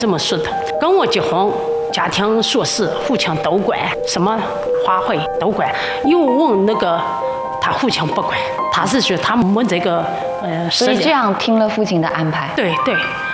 这么说的。跟我结婚，家庭琐事父亲都管，什么花卉都管。又问那个他父亲不管，他是说他没这个所以这样听了父亲的安排。 对对。